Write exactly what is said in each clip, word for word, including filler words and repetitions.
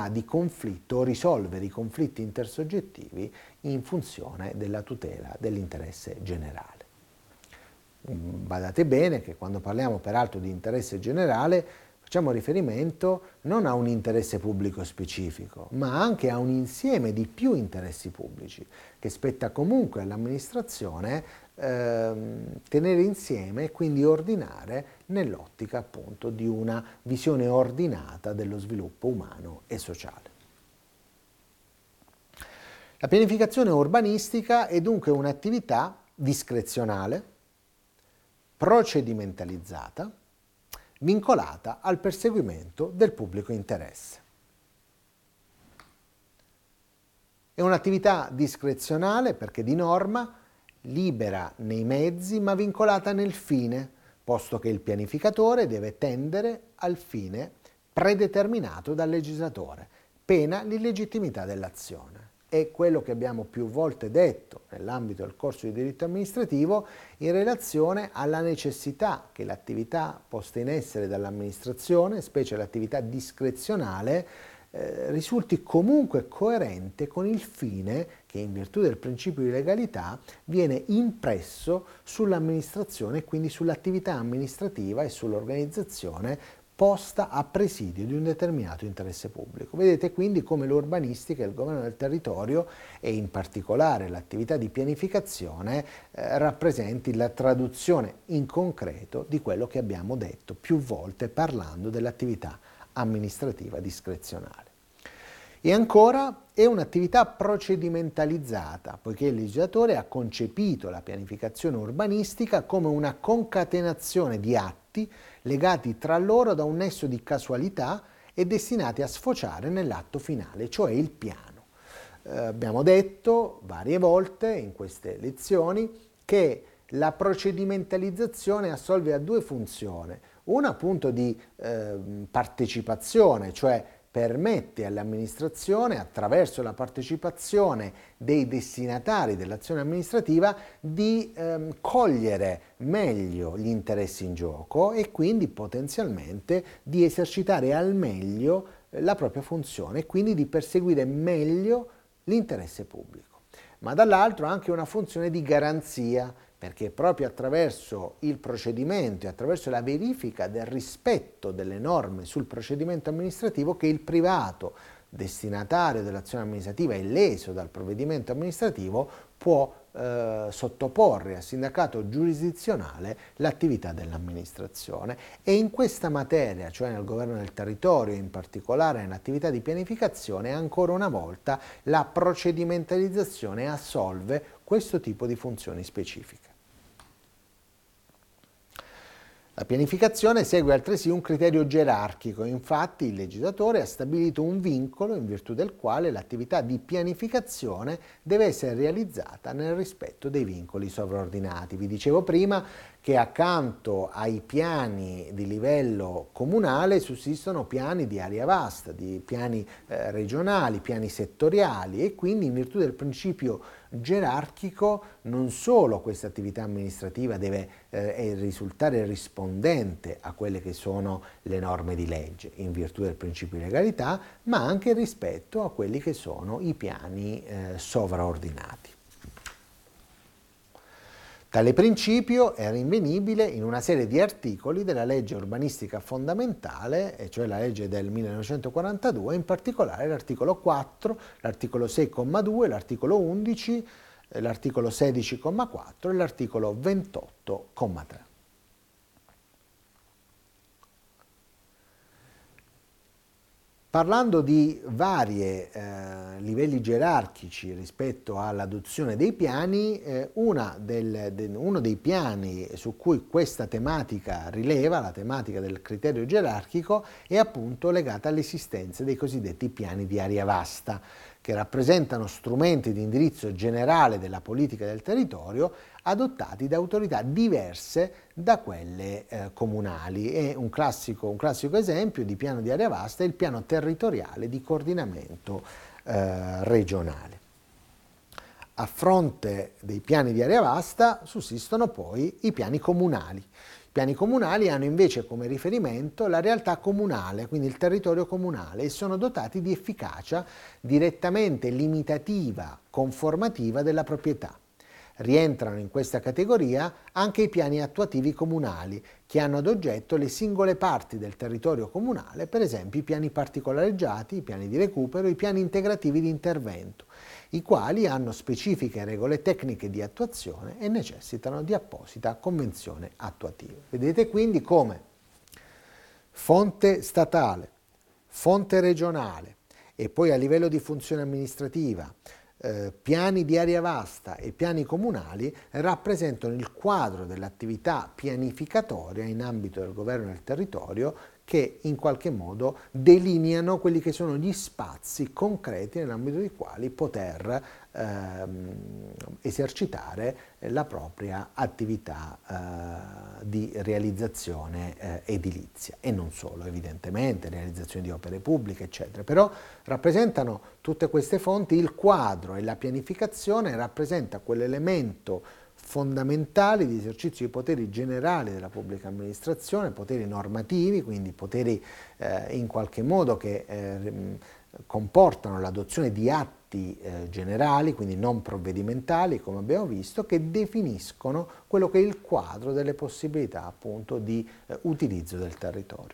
di conflitto o risolvere i conflitti intersoggettivi in funzione della tutela dell'interesse generale. Badate bene che quando parliamo peraltro di interesse generale facciamo riferimento non a un interesse pubblico specifico, ma anche a un insieme di più interessi pubblici che spetta comunque all'amministrazione ehm, tenere insieme e quindi ordinare nell'ottica appunto di una visione ordinata dello sviluppo umano e sociale. La pianificazione urbanistica è dunque un'attività discrezionale, procedimentalizzata, vincolata al perseguimento del pubblico interesse. È un'attività discrezionale perché di norma libera nei mezzi ma vincolata nel fine, posto che il pianificatore deve tendere al fine predeterminato dal legislatore, pena l'illegittimità dell'azione. È quello che abbiamo più volte detto nell'ambito del corso di diritto amministrativo in relazione alla necessità che l'attività posta in essere dall'amministrazione, specie l'attività discrezionale, eh, risulti comunque coerente con il fine che in virtù del principio di legalità viene impresso sull'amministrazione e quindi sull'attività amministrativa e sull'organizzazione posta a presidio di un determinato interesse pubblico. Vedete quindi come l'urbanistica e il governo del territorio e in particolare l'attività di pianificazione eh, rappresenti la traduzione in concreto di quello che abbiamo detto più volte parlando dell'attività amministrativa discrezionale. E ancora è un'attività procedimentalizzata, poiché il legislatore ha concepito la pianificazione urbanistica come una concatenazione di atti legati tra loro da un nesso di casualità e destinati a sfociare nell'atto finale, cioè il piano. Eh, abbiamo detto varie volte in queste lezioni che la procedimentalizzazione assolve a due funzioni. Una appunto di eh, partecipazione, cioè permette all'amministrazione, attraverso la partecipazione dei destinatari dell'azione amministrativa, di ehm, cogliere meglio gli interessi in gioco e quindi potenzialmente di esercitare al meglio eh, la propria funzione e quindi di perseguire meglio l'interesse pubblico. Ma dall'altro ha anche una funzione di garanzia, perché proprio attraverso il procedimento e attraverso la verifica del rispetto delle norme sul procedimento amministrativo che il privato destinatario dell'azione amministrativa e leso dal provvedimento amministrativo può eh, sottoporre a sindacato giurisdizionale l'attività dell'amministrazione. E in questa materia, cioè nel governo del territorio, in particolare nell'attività di pianificazione, ancora una volta la procedimentalizzazione assolve questo tipo di funzioni specifiche. La pianificazione segue altresì un criterio gerarchico, infatti il legislatore ha stabilito un vincolo in virtù del quale l'attività di pianificazione deve essere realizzata nel rispetto dei vincoli sovraordinati. Vi dicevo prima che accanto ai piani di livello comunale sussistono piani di area vasta, di piani eh, regionali, piani settoriali e quindi in virtù del principio gerarchico non solo questa attività amministrativa deve eh, risultare rispondente a quelle che sono le norme di legge in virtù del principio di legalità, ma anche rispetto a quelli che sono i piani eh, sovraordinati. Tale principio è rinvenibile in una serie di articoli della legge urbanistica fondamentale, e cioè la legge del millenovecentoquarantadue, in particolare l'articolo quattro, l'articolo sei comma due, l'articolo undici, l'articolo sedici comma quattro e l'articolo ventotto comma tre. Parlando di vari eh, livelli gerarchici rispetto all'adozione dei piani, eh, una del, de, uno dei piani su cui questa tematica rileva, la tematica del criterio gerarchico, è appunto legata all'esistenza dei cosiddetti piani di area vasta, che rappresentano strumenti di indirizzo generale della politica del territorio adottati da autorità diverse da quelle eh, comunali. E un classico, un classico esempio di piano di area vasta è il piano territoriale di coordinamento eh, regionale. A fronte dei piani di area vasta sussistono poi i piani comunali. I piani comunali hanno invece come riferimento la realtà comunale, quindi il territorio comunale, e sono dotati di efficacia direttamente limitativa, conformativa della proprietà. Rientrano in questa categoria anche i piani attuativi comunali, che hanno ad oggetto le singole parti del territorio comunale, per esempio i piani particolareggiati, i piani di recupero, i piani integrativi di intervento, i quali hanno specifiche regole tecniche di attuazione e necessitano di apposita convenzione attuativa. Vedete quindi come fonte statale, fonte regionale e poi a livello di funzione amministrativa, Eh, piani di area vasta e piani comunali rappresentano il quadro dell'attività pianificatoria in ambito del governo del territorio, che in qualche modo delineano quelli che sono gli spazi concreti nell'ambito dei quali poter ehm, esercitare la propria attività eh, di realizzazione eh, edilizia, e non solo, evidentemente, realizzazione di opere pubbliche, eccetera. Però rappresentano tutte queste fonti il quadro, e la pianificazione rappresenta quell'elemento fondamentali di esercizio di poteri generali della pubblica amministrazione, poteri normativi, quindi poteri eh, in qualche modo che eh, comportano l'adozione di atti eh, generali, quindi non provvedimentali, come abbiamo visto, che definiscono quello che è il quadro delle possibilità appunto di eh, utilizzo del territorio.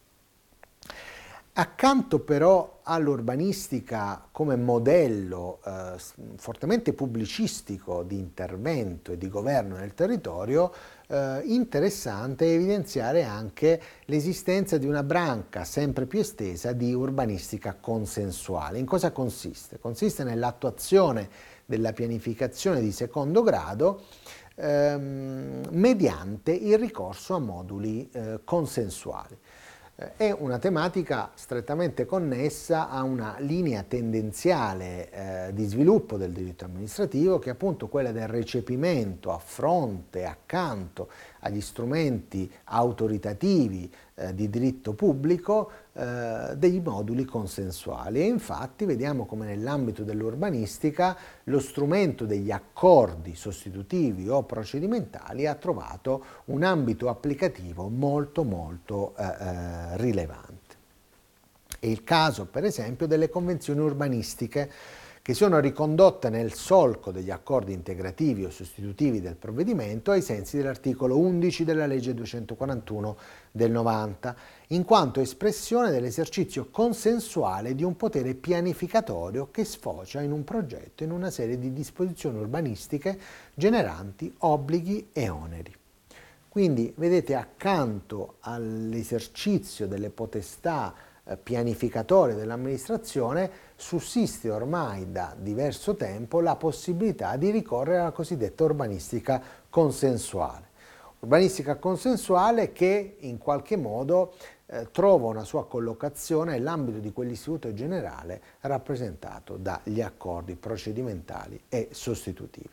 Accanto però all'urbanistica come modello eh, fortemente pubblicistico di intervento e di governo nel territorio, eh, interessante evidenziare anche l'esistenza di una branca sempre più estesa di urbanistica consensuale. In cosa consiste? Consiste nell'attuazione della pianificazione di secondo grado ehm, mediante il ricorso a moduli eh, consensuali. È una tematica strettamente connessa a una linea tendenziale eh, di sviluppo del diritto amministrativo, che è appunto quella del recepimento a fronte, accanto agli strumenti autoritativi eh, di diritto pubblico eh, dei moduli consensuali. E infatti vediamo come nell'ambito dell'urbanistica lo strumento degli accordi sostitutivi o procedimentali ha trovato un ambito applicativo molto molto eh, eh, rilevante. È il caso per esempio delle convenzioni urbanistiche, che sono ricondotte nel solco degli accordi integrativi o sostitutivi del provvedimento ai sensi dell'articolo undici della legge duecentoquarantuno del novanta, in quanto espressione dell'esercizio consensuale di un potere pianificatorio che sfocia in un progetto, in una serie di disposizioni urbanistiche generanti obblighi e oneri. Quindi vedete, accanto all'esercizio delle potestà pianificatorie dell'amministrazione sussiste ormai da diverso tempo la possibilità di ricorrere alla cosiddetta urbanistica consensuale. Urbanistica consensuale che in qualche modo eh, trova una sua collocazione nell'ambito di quell'istituto generale rappresentato dagli accordi procedimentali e sostitutivi.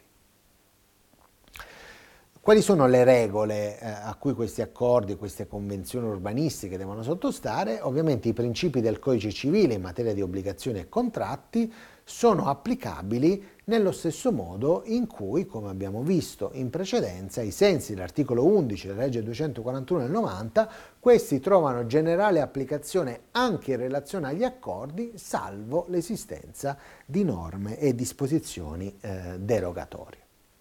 Quali sono le regole eh, a cui questi accordi, queste convenzioni urbanistiche devono sottostare? Ovviamente i principi del Codice Civile in materia di obbligazioni e contratti sono applicabili nello stesso modo in cui, come abbiamo visto in precedenza, ai sensi dell'articolo undici della legge duecentoquarantuno del novanta, questi trovano generale applicazione anche in relazione agli accordi, salvo l'esistenza di norme e disposizioni eh, derogatorie.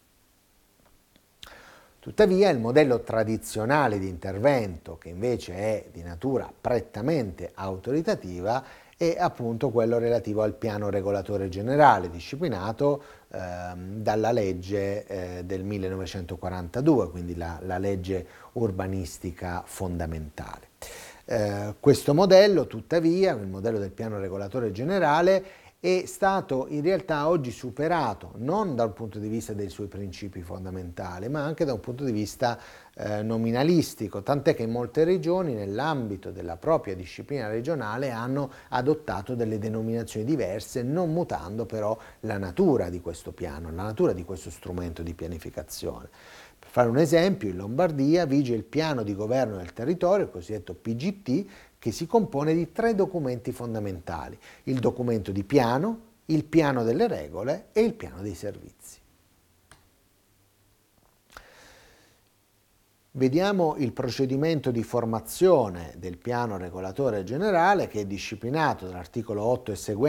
Tuttavia il modello tradizionale di intervento, che invece è di natura prettamente autoritativa, è appunto quello relativo al piano regolatore generale, disciplinato ehm, dalla legge eh, del millenovecentoquarantadue, quindi la, la legge urbanistica fondamentale. Eh, questo modello, tuttavia, il modello del piano regolatore generale, è stato in realtà oggi superato non dal punto di vista dei suoi principi fondamentali, ma anche da un punto di vista eh, nominalistico, tant'è che in molte regioni nell'ambito della propria disciplina regionale hanno adottato delle denominazioni diverse, non mutando però la natura di questo piano, la natura di questo strumento di pianificazione. Per fare un esempio, in Lombardia vige il piano di governo del territorio, il cosiddetto P G T, che si compone di tre documenti fondamentali: il documento di piano, il piano delle regole e il piano dei servizi. Vediamo il procedimento di formazione del piano regolatore generale che è disciplinato dall'articolo otto e seguenti